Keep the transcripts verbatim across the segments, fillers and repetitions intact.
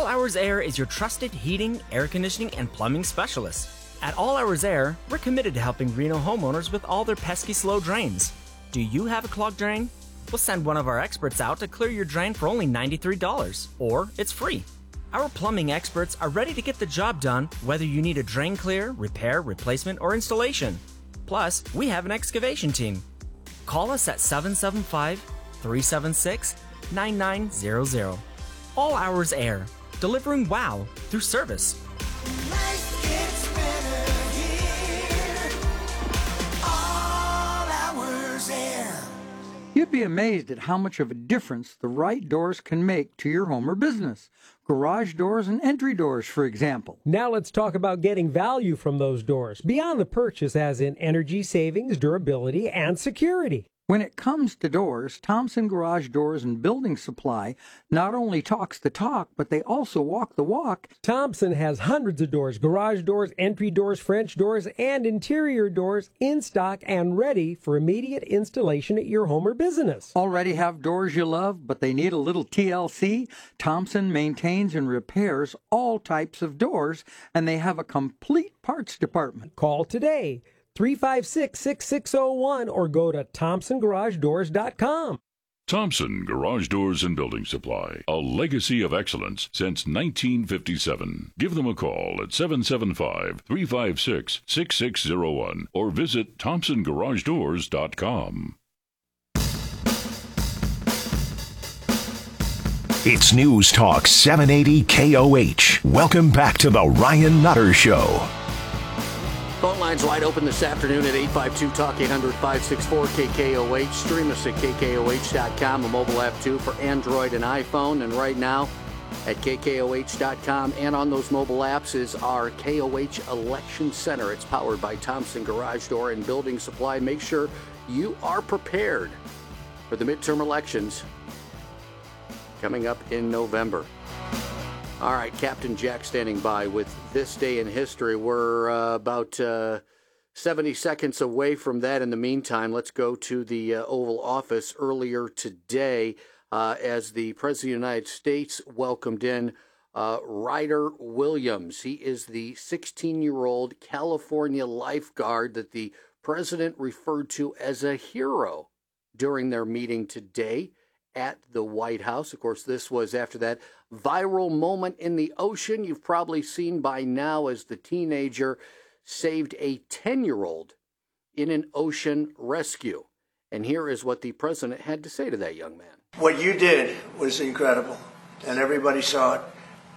Hours Air is your trusted heating, air conditioning, and plumbing specialist. At All Hours Air, we're committed to helping Reno homeowners with all their pesky slow drains. Do you have a clogged drain? We'll send one of our experts out to clear your drain for only ninety-three dollars, or it's free. Our plumbing experts are ready to get the job done, whether you need a drain clear, repair, replacement, or installation. Plus, we have an excavation team. Call us at seven seven five, three seven six, nine nine zero zero. All Hours Air, delivering wow through service. Life gets better here. All Hours Air. You'd be amazed at how much of a difference the right doors can make to your home or business. Garage doors and entry doors, for example. Now let's talk about getting value from those doors, beyond the purchase as in energy savings, durability, and security. When it comes to doors, Thompson Garage Doors and Building Supply not only talks the talk, but they also walk the walk. Thompson has hundreds of doors, garage doors, entry doors, French doors, and interior doors in stock and ready for immediate installation at your home or business. Already have doors you love, but they need a little T L C? Thompson maintains and repairs all types of doors, and they have a complete parts department. Call today. three five six, six six zero one or go to thompson garage doors dot com. Thompson Garage Doors and Building Supply, a legacy of excellence since nineteen fifty-seven. Give them a call at seven seven five, three five six, six six zero one or visit thompson garage doors dot com. It's News Talk seven eighty K O H. Welcome back to the Ryan Nutter Show. Phone lines wide open this afternoon at eight five two talk, eight hundred, five six four, K K O H. Stream us at K K O H dot com, a mobile app too for Android and iPhone. And right now at K K O H dot com and on those mobile apps is our K O H Election Center. It's powered by Thompson Garage Door and Building Supply. Make sure you are prepared for the midterm elections coming up in November. All right, Captain Jack standing by with This Day in History. We're uh, about uh, seventy seconds away from that. In the meantime, let's go to the uh, Oval Office earlier today uh, as the President of the United States welcomed in uh, Ryder Williams. He is the sixteen-year-old California lifeguard that the President referred to as a hero during their meeting today at the White House. Of course, this was after that viral moment in the ocean you've probably seen by now as the teenager saved a ten-year-old in an ocean rescue. And here is what the president had to say to that young man. What you did was incredible, and everybody saw it,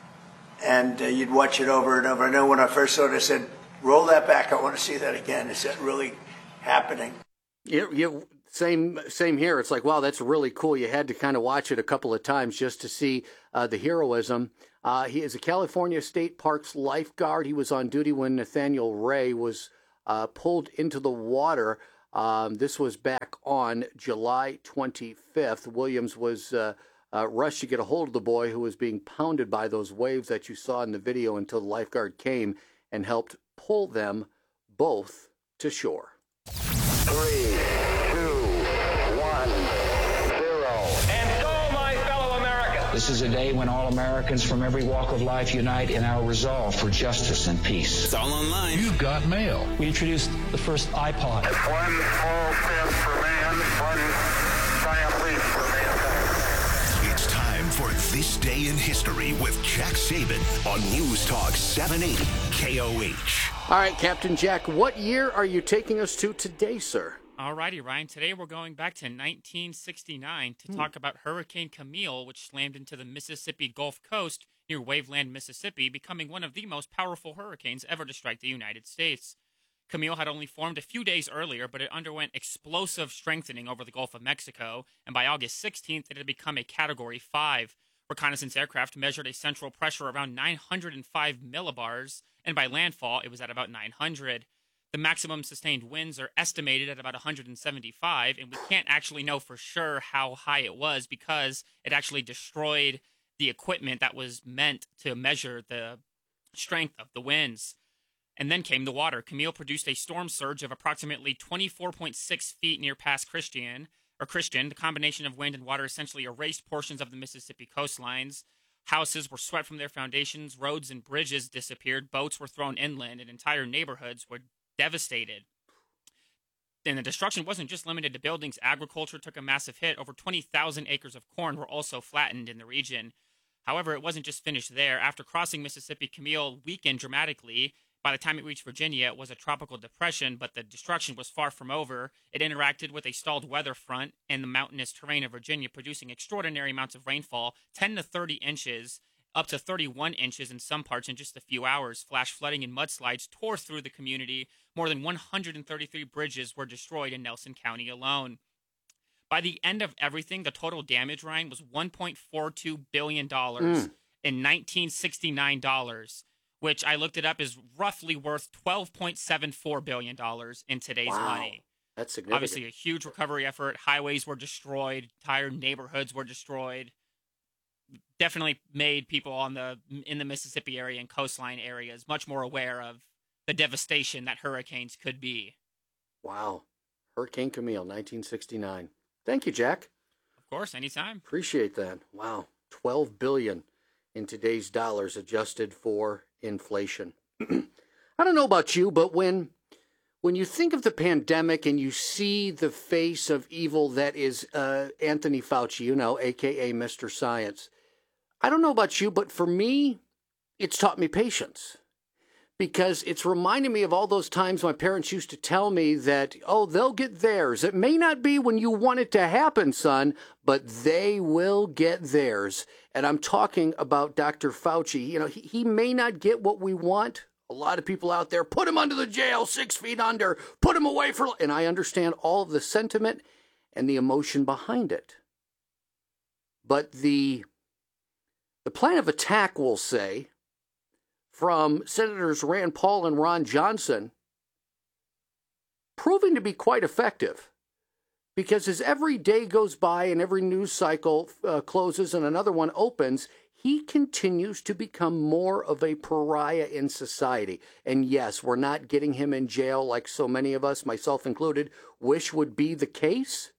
and uh, you'd watch it over and over. I know when I first saw it, I said, roll that back. I want to see that again. Is that really happening? You, you, same same here. It's like, wow, that's really cool. You had to kind of watch it a couple of times just to see uh, the heroism. Uh, he is a California State Parks lifeguard. He was on duty when Nathaniel Ray was uh, pulled into the water. Um, this was back on July twenty-fifth. Williams was uh, uh, rushed to get a hold of the boy who was being pounded by those waves that you saw in the video until the lifeguard came and helped pull them both to shore. Three, two, one, zero. And go, my fellow Americans. This is a day when all Americans from every walk of life unite in our resolve for justice and peace. It's all online. You've got mail. We introduced the first iPod. It's one small step for man, one giant leap for mankind. It's time for This Day in History with Jack Saban on News Talk seven eighty K O H. All right, Captain Jack, what year are you taking us to today, sir? All righty, Ryan. Today we're going back to nineteen sixty-nine to hmm. talk about Hurricane Camille, which slammed into the Mississippi Gulf Coast near Waveland, Mississippi, becoming one of the most powerful hurricanes ever to strike the United States. Camille had only formed a few days earlier, but it underwent explosive strengthening over the Gulf of Mexico, and by August sixteenth, it had become a Category five. Reconnaissance aircraft measured a central pressure around nine hundred five millibars, and by landfall, it was at about nine hundred. The maximum sustained winds are estimated at about one hundred seventy-five, and we can't actually know for sure how high it was because it actually destroyed the equipment that was meant to measure the strength of the winds. And then came the water. Camille produced a storm surge of approximately twenty-four point six feet near Pass Christian, or Christian. The combination of wind and water essentially erased portions of the Mississippi coastlines. Houses were swept from their foundations, roads and bridges disappeared, boats were thrown inland, and entire neighborhoods were devastated. And the destruction wasn't just limited to buildings. Agriculture took a massive hit. Over twenty thousand acres of corn were also flattened in the region. However, it wasn't just finished there. After crossing Mississippi, Camille weakened dramatically. By the time it reached Virginia, it was a tropical depression, but the destruction was far from over. It interacted with a stalled weather front and the mountainous terrain of Virginia, producing extraordinary amounts of rainfall, ten to thirty inches, up to thirty-one inches in some parts in just a few hours. Flash flooding and mudslides tore through the community. More than one hundred thirty-three bridges were destroyed in Nelson County alone. By the end of everything, the total damage, Ryan, was one point four two billion dollars Mm. in nineteen sixty-nine dollars, which I looked it up is roughly worth twelve point seven four billion dollars in today's Wow. money. That's significant. Obviously, a huge recovery effort. Highways were destroyed. Entire neighborhoods were destroyed. Definitely made people on the in the Mississippi area and coastline areas much more aware of the devastation that hurricanes could be. Wow. Hurricane Camille, nineteen sixty-nine. Thank you, Jack. Of course, anytime. Appreciate that. Wow. twelve billion dollars in today's dollars adjusted for inflation. I don't know about you, but when when you think of the pandemic and you see the face of evil that is uh, Anthony Fauci, you know, a k a. Mister Science, I don't know about you, but for me, it's taught me patience. Because it's reminded me of all those times my parents used to tell me that, oh, they'll get theirs. It may not be when you want it to happen, son, but they will get theirs. And I'm talking about Doctor Fauci. You know, he, he may not get what we want. A lot of people out there, put him under the jail, six feet under, put him away for... And I understand all of the sentiment and the emotion behind it. But the, the plan of attack, we'll say, from Senators Rand Paul and Ron Johnson, proving to be quite effective. Because as every day goes by and every news cycle uh, closes and another one opens, he continues to become more of a pariah in society. And yes, we're not getting him in jail like so many of us, myself included, wish would be the case.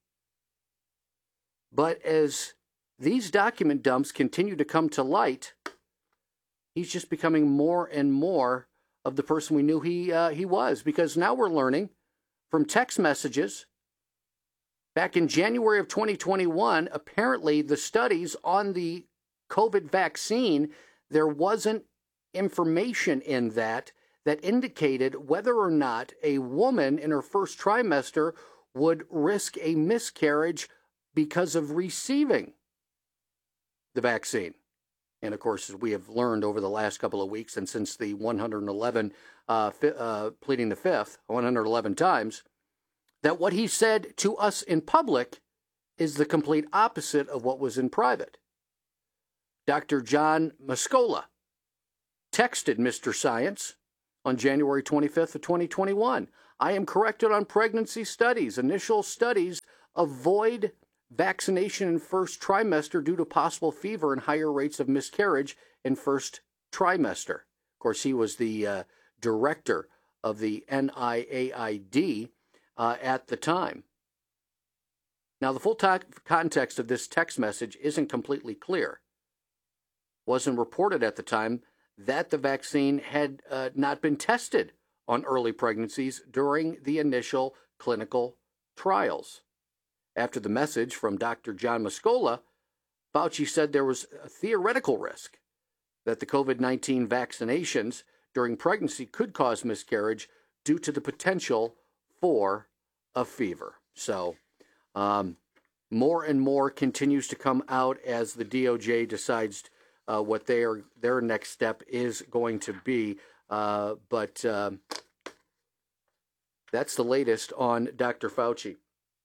But as these document dumps continue to come to light, he's just becoming more and more of the person we knew he uh, he was. Because now we're learning from text messages back in January of twenty twenty-one, apparently the studies on the COVID vaccine, there wasn't information in that that indicated whether or not a woman in her first trimester would risk a miscarriage because of receiving the vaccine. And, of course, as we have learned over the last couple of weeks and since the one hundred eleven, uh, fi- uh, pleading the fifth, one hundred eleven times, that what he said to us in public is the complete opposite of what was in private. Doctor John Mascola texted Mister Science on January twenty-fifth of twenty twenty-one. I am corrected on pregnancy studies. Initial studies avoid vaccination in first trimester due to possible fever and higher rates of miscarriage in first trimester. Of course, he was the uh, director of the N I A I D uh, at the time. Now, the full to- context of this text message isn't completely clear. Wasn't reported at the time that the vaccine had uh, not been tested on early pregnancies during the initial clinical trials. After the message from Doctor John Mascola, Fauci said there was a theoretical risk that the COVID nineteen vaccinations during pregnancy could cause miscarriage due to the potential for a fever. So, um, more and more continues to come out as the D O J decides uh, what their their next step is going to be. Uh, but uh, that's the latest on Doctor Fauci.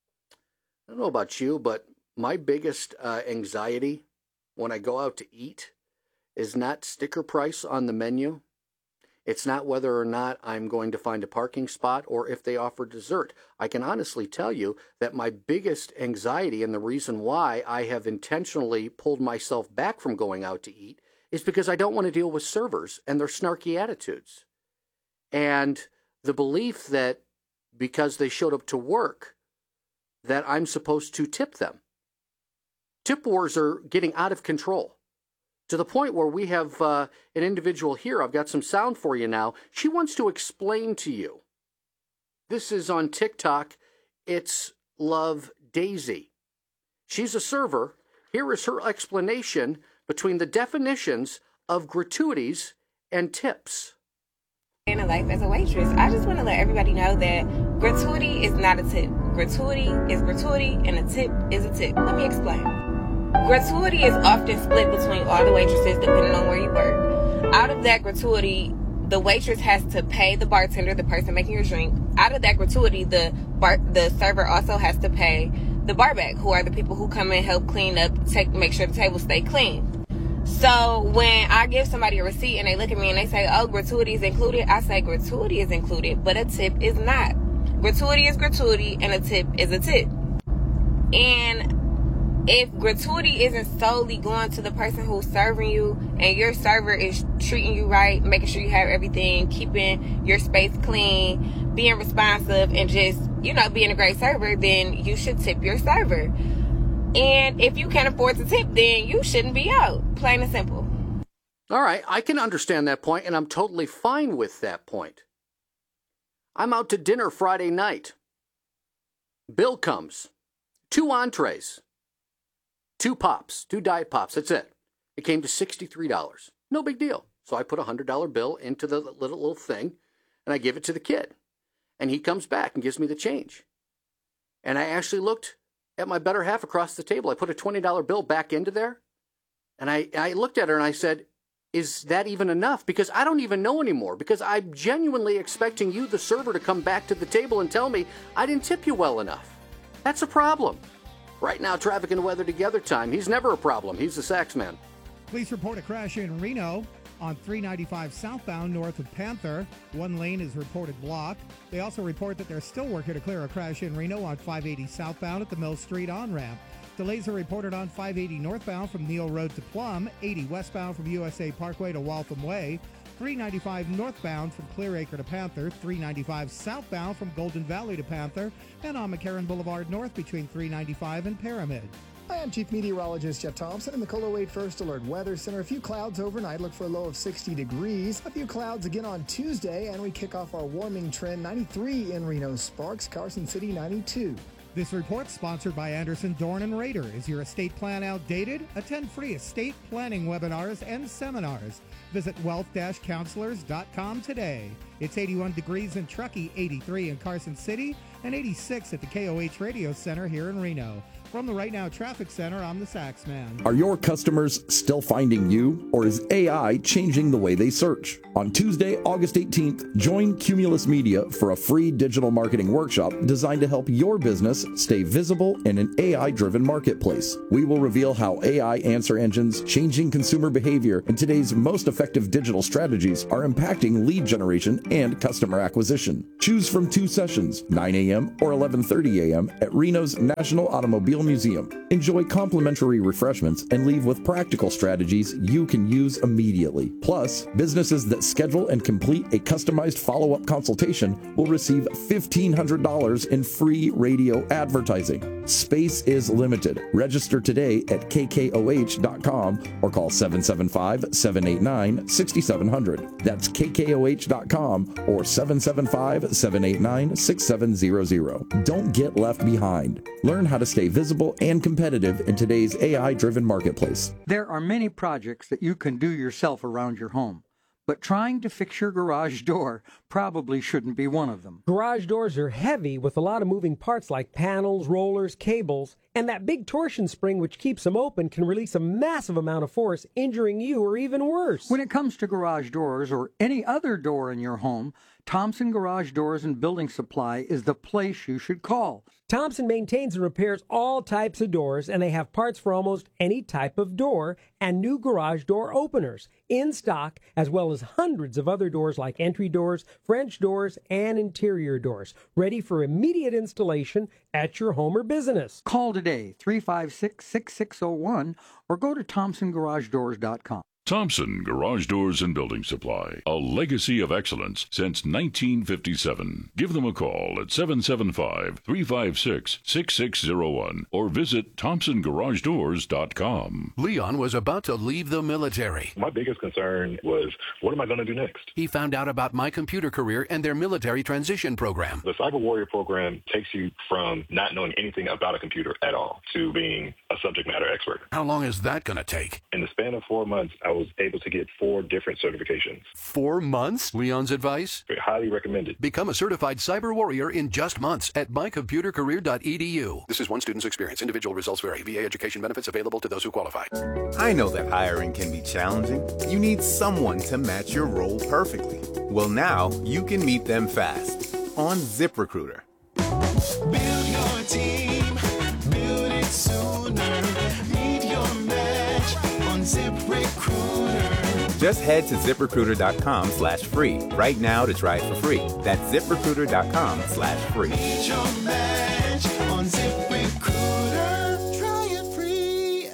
I don't know about you, but my biggest uh, anxiety when I go out to eat is not sticker price on the menu. It's not whether or not I'm going to find a parking spot or if they offer dessert. I can honestly tell you that my biggest anxiety and the reason why I have intentionally pulled myself back from going out to eat is because I don't want to deal with servers and their snarky attitudes. And the belief that because they showed up to work, that I'm supposed to tip them. Tip wars are getting out of control to the point where we have uh, an individual here. I've got some sound for you now. She wants to explain to you. This is on TikTok. It's Love Daisy. She's a server. Here is her explanation between the definitions of gratuities and tips. In a life as a waitress, I just want to let everybody know that gratuity is not a tip. Gratuity is gratuity, and a tip is a tip. Let me explain. Gratuity is often split between all the waitresses depending on where you work. Out of that gratuity, the waitress has to pay the bartender, the person making your drink. Out of that gratuity, the bar, the server also has to pay the barback, who are the people who come and help clean up, take make sure the tables stay clean. So when I give somebody a receipt and they look at me and they say, oh, gratuity is included, I say gratuity is included, but a tip is not. Gratuity is gratuity and a tip is a tip. And if gratuity isn't solely going to the person who's serving you and your server is treating you right, making sure you have everything, keeping your space clean, being responsive, and just, you know, being a great server, then you should tip your server. And if you can't afford to tip, then you shouldn't be out. Plain and simple. All right, I can understand that point, and I'm totally fine with that point. I'm out to dinner Friday night. Bill comes. Two entrees. Two pops. Two diet pops. That's it. It came to sixty-three dollars. No big deal. So I put a one hundred dollar bill into the little, little thing, and I give it to the kid. And he comes back and gives me the change. And I actually looked at my better half across the table. I put a twenty dollar bill back into there. And I, I looked at her and I said, is that even enough? Because I don't even know anymore. Because I'm genuinely expecting you, the server, to come back to the table and tell me I didn't tip you well enough. That's a problem. Right now, traffic and weather together time. He's never a problem. He's the sax man. Police report a crash in Reno on three ninety-five southbound north of Panther. One lane is reported blocked. They also report that they're still working to clear a crash in Reno on five eighty southbound at the Mill Street on-ramp. Delays are reported on five eighty northbound from Neal Road to Plum, eighty westbound from U S A Parkway to Waltham Way, three ninety-five northbound from Clearacre to Panther, three ninety-five southbound from Golden Valley to Panther, and on McCarran Boulevard North between three ninety-five and Pyramid. Hi, I'm Chief Meteorologist Jeff Thompson in the Kohler Wade First Alert Weather Center. A few clouds overnight. Look for a low of sixty degrees. A few clouds again on Tuesday, and we kick off our warming trend. ninety-three in Reno Sparks, Carson City ninety-two. This report, sponsored by Anderson, Dorn and Rader. Is your estate plan outdated? Attend free estate planning webinars and seminars. Visit wealth dash counselors dot com today. It's eighty-one degrees in Truckee, eighty-three in Carson City, and eighty-six at the K O H Radio Center here in Reno. From the Right Now Traffic Center, I'm the Sax Man. Are your customers still finding you, or is A I changing the way they search? On Tuesday, August eighteenth, join Cumulus Media for a free digital marketing workshop designed to help your business stay visible in an A I-driven marketplace. We will reveal how A I answer engines, changing consumer behavior, and today's most effective digital strategies are impacting lead generation and customer acquisition. Choose from two sessions, nine a.m. or eleven thirty a.m. at Reno's National Automobile Museum. Enjoy complimentary refreshments and leave with practical strategies you can use immediately. Plus, businesses that schedule and complete a customized follow-up consultation will receive fifteen hundred dollars in free radio advertising. Space is limited. Register today at k k o h dot com or call seven seven five, seven eight nine, six seven zero zero. That's k k o h dot com or seven seven five, seven eight nine, six seven zero zero. Don't get left behind. Learn how to stay visible and competitive in today's A I-driven marketplace. There are many projects that you can do yourself around your home, but trying to fix your garage door probably shouldn't be one of them. Garage doors are heavy with a lot of moving parts like panels, rollers, cables, and that big torsion spring which keeps them open can release a massive amount of force, injuring you or even worse. When it comes to garage doors or any other door in your home, Thompson Garage Doors and Building Supply is the place you should call. Thompson maintains and repairs all types of doors, and they have parts for almost any type of door and new garage door openers in stock, as well as hundreds of other doors like entry doors, French doors, and interior doors, ready for immediate installation at your home or business. Call today, three five six, six six zero one, or go to thompson garage doors dot com. Thompson Garage Doors and Building Supply, a legacy of excellence since nineteen fifty-seven. Give them a call at seven seven five, three five six, six six zero one or visit thompson garage doors dot com. Leon was about to leave the military. My biggest concern was, what am I going to do next? He found out about My Computer Career and their military transition program. The Cyber Warrior program takes you from not knowing anything about a computer at all to being a subject matter expert. How long is that going to take? In the span of four months, I was able to get four different certifications. Four months? Leon's advice? Highly recommended. Become a certified cyber warrior in just months at my computer career dot e d u. This is one student's experience. Individual results vary. V A education benefits available to those who qualify. I know that hiring can be challenging. You need someone to match your role perfectly. Well, now you can meet them fast on ZipRecruiter. Build your team, build it sooner. Meet your match on ZipRecruiter. Just head to ZipRecruiter.com slash free right now to try it for free. That's ZipRecruiter.com slash free. Meet your match on ZipRecruiter. Try it free.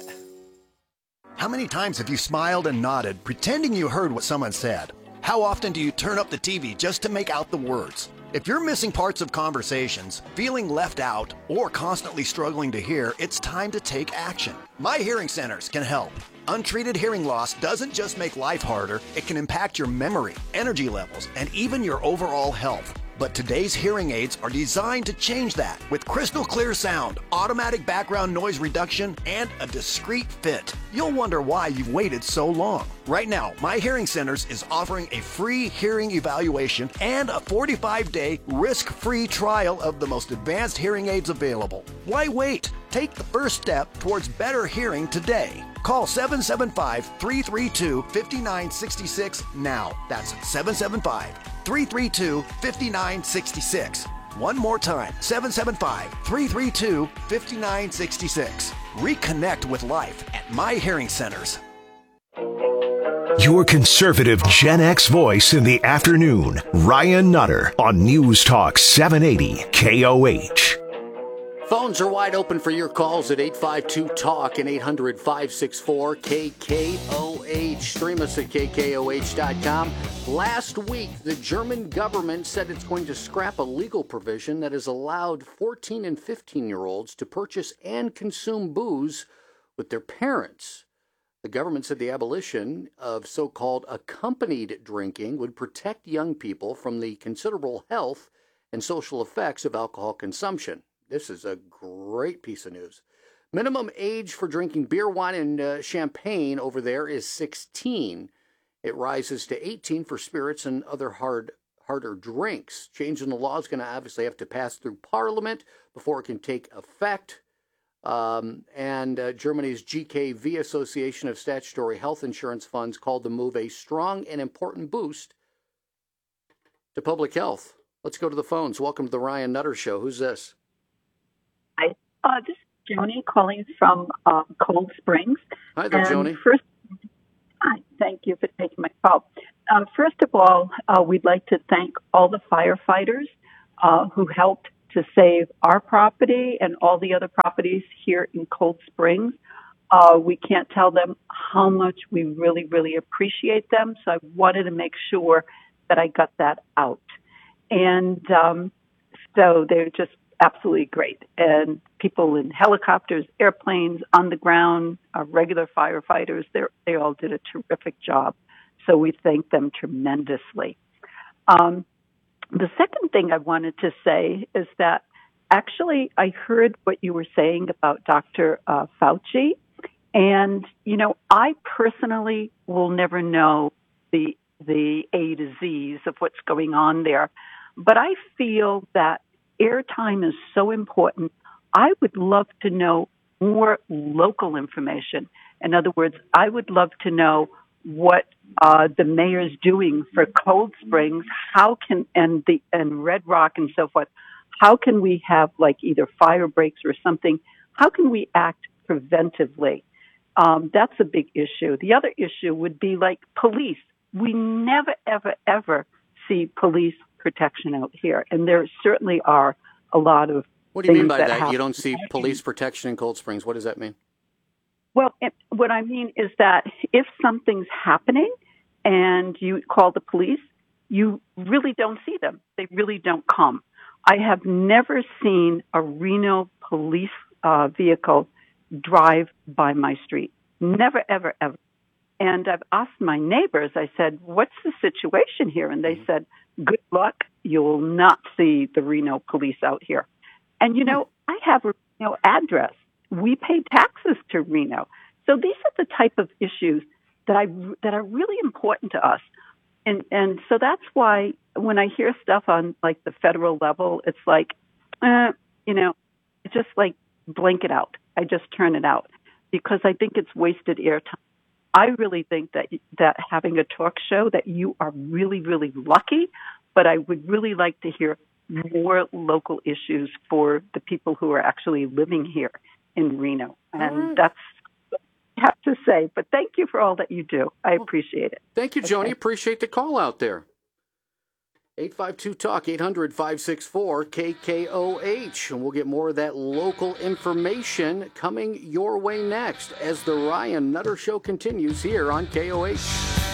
How many times have you smiled and nodded, pretending you heard what someone said? How often do you turn up the T V just to make out the words? If you're missing parts of conversations, feeling left out, or constantly struggling to hear, it's time to take action. My Hearing Centers can help. Untreated hearing loss doesn't just make life harder, it can impact your memory, energy levels, and even your overall health. But today's hearing aids are designed to change that with crystal clear sound, automatic background noise reduction, and a discreet fit. You'll wonder why you've waited so long. Right now, My Hearing Centers is offering a free hearing evaluation and a forty-five day risk-free trial of the most advanced hearing aids available. Why wait? Take the first step towards better hearing today. Call seven seven five, three three two, five nine six six now. That's seven seven five, three three two, five nine six six. One more time, seven seven five, three three two, five nine six six. Reconnect with life at My Hearing Centers. Your conservative Gen X voice in the afternoon, Ryan Nutter on News Talk seven eighty K O H. Phones are wide open for your calls at eight five two talk and eight hundred, five six four, K K O H. Stream us at K K O H dot com. Last week, the German government said it's going to scrap a legal provision that has allowed fourteen and fifteen-year-olds to purchase and consume booze with their parents. The government said the abolition of so-called accompanied drinking would protect young people from the considerable health and social effects of alcohol consumption. This is a great piece of news. Minimum age for drinking beer, wine, and uh, champagne over there is sixteen. It rises to eighteen for spirits and other hard, harder drinks. Changing the law is going to obviously have to pass through Parliament before it can take effect. Um, and uh, Germany's G K V, Association of Statutory Health Insurance Funds, called the move a strong and important boost to public health. Let's go to the phones. Welcome to the Ryan Nutter Show. Who's this? Hi, uh, this is Joni calling from uh, Cold Springs. Hi there, and Joni. First, hi, thank you for taking my call. Uh, first of all, uh, we'd like to thank all the firefighters uh, who helped to save our property and all the other properties here in Cold Springs. Uh, we can't tell them how much we really, really appreciate them. So I wanted to make sure that I got that out. And um, so they're just absolutely great. And people in helicopters, airplanes, on the ground, uh, regular firefighters, they all did a terrific job. So we thank them tremendously. Um, the second thing I wanted to say is that actually I heard what you were saying about Doctor Uh, Fauci. And, you know, I personally will never know the the A to Z's of what's going on there. But I feel that airtime is so important. I would love to know more local information. In other words, I would love to know what uh, the mayor's doing for Cold Springs, how can, and the, and Red Rock and so forth, how can we have like either fire breaks or something? How can we act preventively? Um, that's a big issue. The other issue would be like police. We never, ever, ever see police protection out here. And there certainly are a lot of What do you mean things by that that? happen. You don't see police protection in Cold Springs. What does that mean? Well, it, what I mean is that if something's happening and you call the police, you really don't see them. They really don't come. I have never seen a Reno police uh, vehicle drive by my street. Never, ever, ever. And I've asked my neighbors, I said, what's the situation here? And they said, good luck, you will not see the Reno police out here. And, you know, I have a Reno address. We pay taxes to Reno. So these are the type of issues that I that are really important to us. And and so that's why when I hear stuff on, like, the federal level, it's like, uh, you know, it's just like blank it out. I just turn it out because I think it's wasted airtime. I really think that that having a talk show, that you are really, really lucky, but I would really like to hear more local issues for the people who are actually living here in Reno. And right. that's what I have to say. But thank you for all that you do. I appreciate it. Thank you, Joni. Okay. Appreciate the call out there. eight five two talk, eight hundred, five six four, K K O H. And we'll get more of that local information coming your way next as the Ryan Nutter Show continues here on K O H.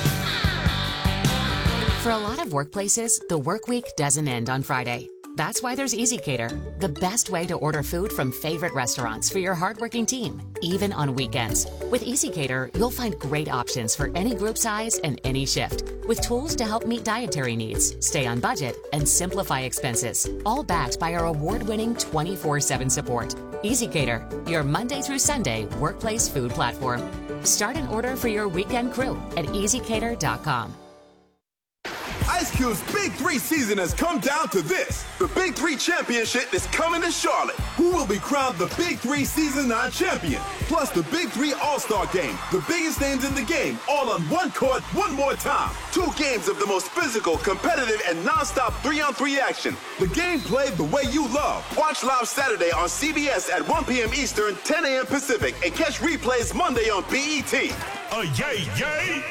For a lot of workplaces, the work week doesn't end on Friday. That's why there's EasyCater, the best way to order food from favorite restaurants for your hardworking team, even on weekends. With EasyCater, you'll find great options for any group size and any shift, with tools to help meet dietary needs, stay on budget, and simplify expenses, all backed by our award-winning twenty-four seven support. EasyCater, your Monday through Sunday workplace food platform. Start an order for your weekend crew at easy cater dot com. Ice Cube's Big Three season has come down to this. The Big Three Championship is coming to Charlotte. Who will be crowned the Big Three Season nine champion? Plus the Big Three All-Star Game, the biggest names in the game, all on one court, one more time. Two games of the most physical, competitive, and non-stop three-on-three action. The game played the way you love. Watch live Saturday on C B S at one p.m. Eastern, ten a.m. Pacific, and catch replays Monday on B E T. Uh, yay, yay!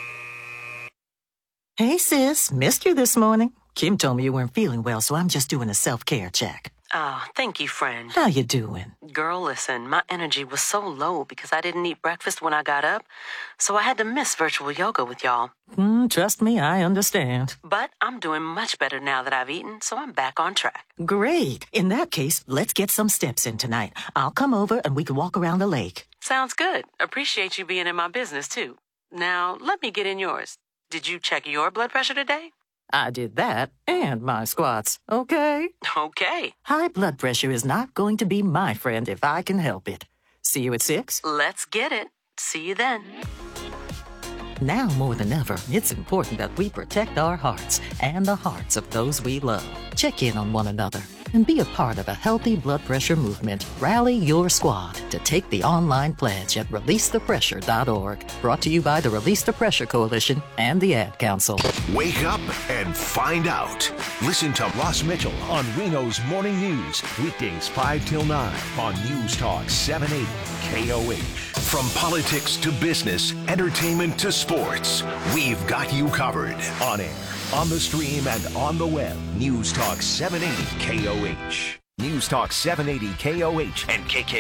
Hey, sis. Missed you this morning. Kim told me you weren't feeling well, so I'm just doing a self-care check. Oh, thank you, friend. How you doing? Girl, listen, my energy was so low because I didn't eat breakfast when I got up, so I had to miss virtual yoga with y'all. Mm, trust me, I understand. But I'm doing much better now that I've eaten, so I'm back on track. Great. In that case, let's get some steps in tonight. I'll come over and we can walk around the lake. Sounds good. Appreciate you being in my business, too. Now, let me get in yours. Did you check your blood pressure today? I did that and my squats, okay? Okay. High blood pressure is not going to be my friend if I can help it. See you at six? Let's get it. See you then. Now more than ever, it's important that we protect our hearts and the hearts of those we love. Check in on one another and be a part of a healthy blood pressure movement. Rally your squad to take the online pledge at release the pressure dot org. Brought to you by the Release the Pressure Coalition and the Ad Council. Wake up and find out. Listen to Ross Mitchell on Reno's Morning News, weekdays five till nine on News Talk seven eighty K O H. From politics to business, entertainment to sports, we've got you covered. On air, on the stream, and on the web. News Talk seven eighty K O H. News Talk seven eighty K O H and K K